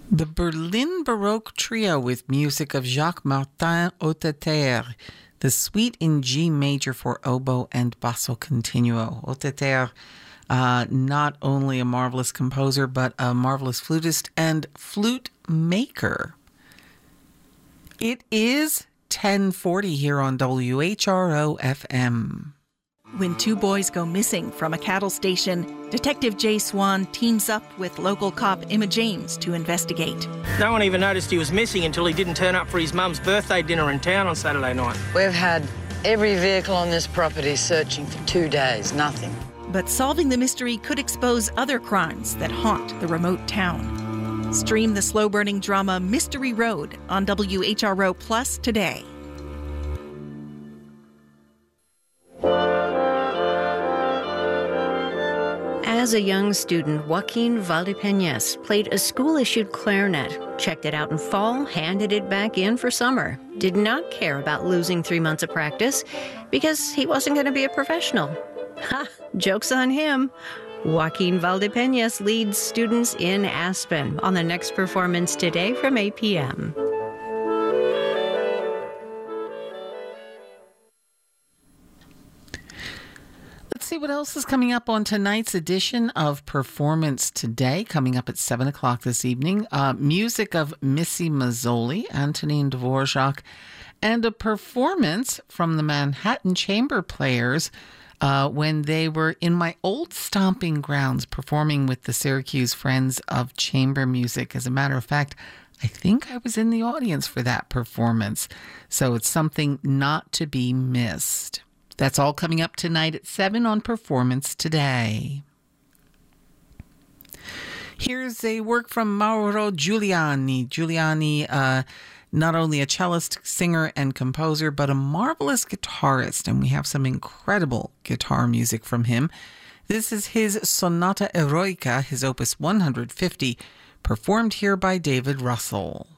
The Berlin Baroque Trio with music of Jacques-Martin Hauteterre, the Suite in G major for oboe and basso continuo. Hauteterre, not only a marvelous composer, but a marvelous flutist and flute maker. It is 10:40 here on WHRO FM. When two boys go missing from a cattle station, Detective Jay Swan teams up with local cop Emma James to investigate. No one even noticed he was missing until he didn't turn up for his mum's birthday dinner in town on Saturday night. We've had every vehicle on this property searching for 2 days, nothing. But solving the mystery could expose other crimes that haunt the remote town. Stream the slow-burning drama Mystery Road on WHRO Plus today. As a young student, Joaquin Valdepeñas played a school-issued clarinet, checked it out in fall, handed it back in for summer. Did not care about losing 3 months of practice because he wasn't going to be a professional. Ha! Joke's on him. Joaquin Valdepeñas leads students in Aspen on the next performance today from 8 p.m. Let's see what else is coming up on tonight's edition of Performance Today, coming up at 7 o'clock this evening. Music of Missy Mazzoli, Antonin Dvorak, and a performance from the Manhattan Chamber Players when they were in my old stomping grounds performing with the Syracuse Friends of Chamber Music. As a matter of fact, I think I was in the audience for that performance, so it's something not to be missed. That's all coming up tonight at 7 on Performance Today. Here's a work from Mauro Giuliani. Giuliani, not only a cellist, singer, and composer, but a marvelous guitarist, and we have some incredible guitar music from him. This is his Sonata Eroica, his opus 150, performed here by David Russell.